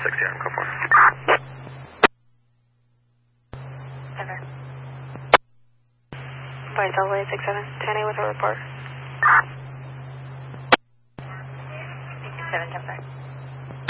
6 here, go for it. Denver. Flight Delta 867, 10A with a report. 867, 10 back.